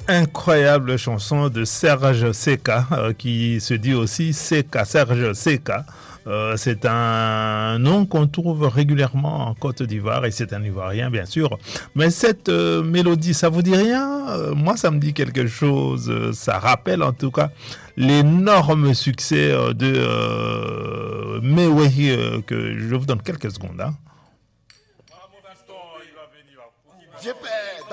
incroyable chanson de Serge Seka, qui se dit aussi Seka, Serge Seka. C'est un nom qu'on trouve régulièrement en Côte d'Ivoire et c'est un Ivoirien bien sûr. Mais cette mélodie, ça vous dit rien? Moi, ça me dit quelque chose. Ça rappelle en tout cas l'énorme succès de Mewehi que je vous donne quelques secondes. Hein.